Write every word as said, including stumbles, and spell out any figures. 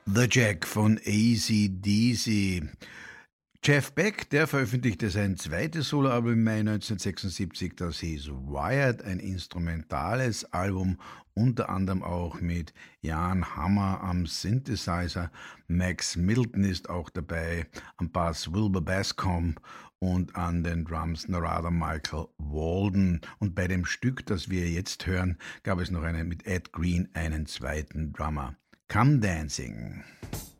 The Jack von A C D C. Jeff Beck, der veröffentlichte sein zweites Soloalbum im Mai neunzehnhundertsechsundsiebzig, das hieß Wired, ein instrumentales Album, unter anderem auch mit Jan Hammer am Synthesizer. Max Middleton ist auch dabei, am Bass Wilbur Bascomb und an den Drums Narada Michael Walden. Und bei dem Stück, das wir jetzt hören, gab es noch einen mit Ed Green, einen zweiten Drummer. Come Dancing.